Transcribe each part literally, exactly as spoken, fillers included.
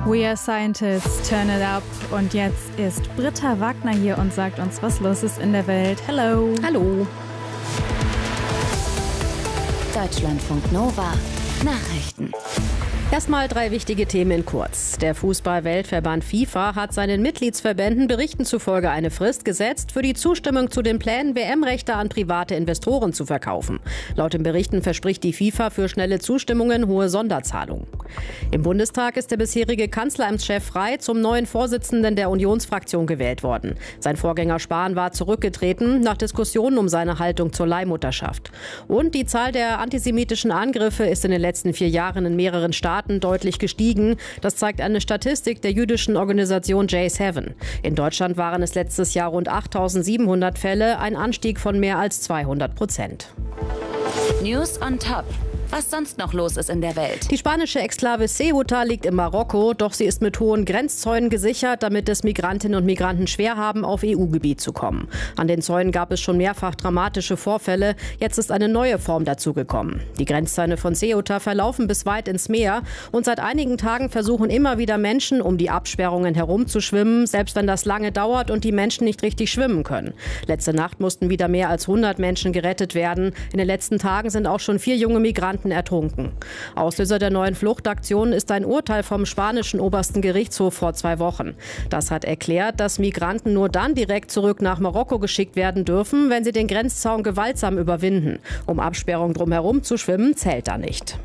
We are scientists, turn it up. Und jetzt ist Britta Wagner hier und sagt uns, was los ist in der Welt. Hello. Hallo. Deutschlandfunk Nova. Nachrichten. Erstmal drei wichtige Themen in kurz. Der Fußball-Weltverband FIFA hat seinen Mitgliedsverbänden Berichten zufolge eine Frist gesetzt, für die Zustimmung zu den Plänen, W M-Rechte an private Investoren zu verkaufen. Laut den Berichten verspricht die FIFA für schnelle Zustimmungen hohe Sonderzahlungen. Im Bundestag ist der bisherige Kanzleramtschef Frey zum neuen Vorsitzenden der Unionsfraktion gewählt worden. Sein Vorgänger Spahn war zurückgetreten nach Diskussionen um seine Haltung zur Leihmutterschaft. Und die Zahl der antisemitischen Angriffe ist in den letzten vier Jahren in mehreren Staaten deutlich gestiegen. Das zeigt eine Statistik der jüdischen Organisation J sieben. In Deutschland waren es letztes Jahr rund achttausendsiebenhundert Fälle, ein Anstieg von mehr als zweihundert Prozent. News on top. Was sonst noch los ist in der Welt. Die spanische Exklave Ceuta liegt in Marokko, doch sie ist mit hohen Grenzzäunen gesichert, damit es Migrantinnen und Migranten schwer haben, auf E U-Gebiet zu kommen. An den Zäunen gab es schon mehrfach dramatische Vorfälle. Jetzt ist eine neue Form dazugekommen. Die Grenzzäune von Ceuta verlaufen bis weit ins Meer und seit einigen Tagen versuchen immer wieder Menschen, um die Absperrungen herumzuschwimmen, selbst wenn das lange dauert und die Menschen nicht richtig schwimmen können. Letzte Nacht mussten wieder mehr als hundert Menschen gerettet werden. In den letzten Tagen sind auch schon vier junge Migranten ertrunken. Auslöser der neuen Fluchtaktion ist ein Urteil vom spanischen obersten Gerichtshof vor zwei Wochen. Das hat erklärt, dass Migranten nur dann direkt zurück nach Marokko geschickt werden dürfen, wenn sie den Grenzzaun gewaltsam überwinden. Um Absperrungen drumherum zu schwimmen, zählt da nicht.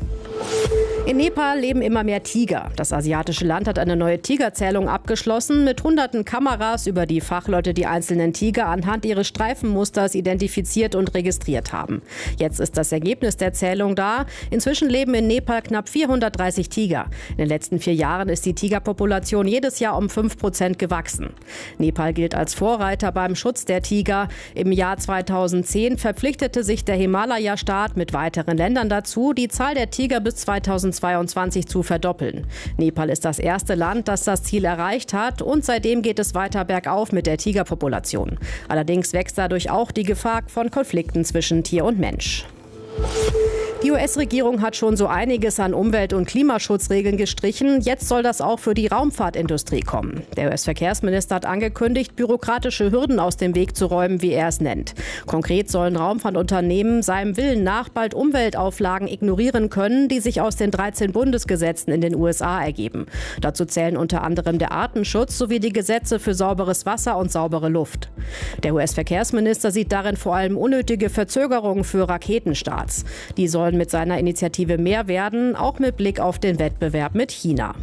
In Nepal leben immer mehr Tiger. Das asiatische Land hat eine neue Tigerzählung abgeschlossen mit hunderten Kameras, über die Fachleute die einzelnen Tiger anhand ihres Streifenmusters identifiziert und registriert haben. Jetzt ist das Ergebnis der Zählung da. Inzwischen leben in Nepal knapp vierhundertdreißig Tiger. In den letzten vier Jahren ist die Tigerpopulation jedes Jahr um fünf Prozent gewachsen. Nepal gilt als Vorreiter beim Schutz der Tiger. Im Jahr zweitausendzehn verpflichtete sich der Himalaya-Staat mit weiteren Ländern dazu, die Zahl der Tiger bis zweitausendzweiundzwanzig zu verdoppeln. Nepal ist das erste Land, das das Ziel erreicht hat und seitdem geht es weiter bergauf mit der Tigerpopulation. Allerdings wächst dadurch auch die Gefahr von Konflikten zwischen Tier und Mensch. Die U S-Regierung hat schon so einiges an Umwelt- und Klimaschutzregeln gestrichen. Jetzt soll das auch für die Raumfahrtindustrie kommen. Der U S-Verkehrsminister hat angekündigt, bürokratische Hürden aus dem Weg zu räumen, wie er es nennt. Konkret sollen Raumfahrtunternehmen seinem Willen nach bald Umweltauflagen ignorieren können, die sich aus den dreizehn Bundesgesetzen in den U S A ergeben. Dazu zählen unter anderem der Artenschutz sowie die Gesetze für sauberes Wasser und saubere Luft. Der U S-Verkehrsminister sieht darin vor allem unnötige Verzögerungen für Raketenstarts. Die sollen mit seiner Initiative mehr werden, auch mit Blick auf den Wettbewerb mit China.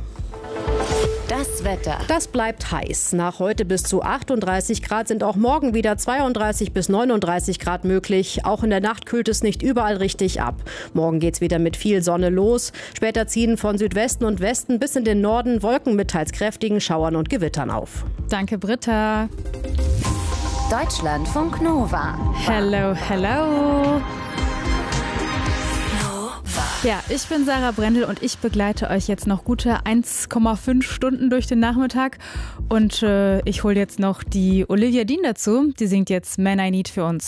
Das Wetter. Das bleibt heiß. Nach heute bis zu achtunddreißig Grad sind auch morgen wieder zweiunddreißig bis neununddreißig Grad möglich. Auch in der Nacht kühlt es nicht überall richtig ab. Morgen geht's wieder mit viel Sonne los. Später ziehen von Südwesten und Westen bis in den Norden Wolken mit teils kräftigen Schauern und Gewittern auf. Danke, Britta. Deutschlandfunk Nova. Hello, hello. Ja, ich bin Sarah Brendel und ich begleite euch jetzt noch gute eins Komma fünf Stunden durch den Nachmittag. Und äh, ich hole jetzt noch die Olivia Dean dazu. Die singt jetzt Man I Need für uns.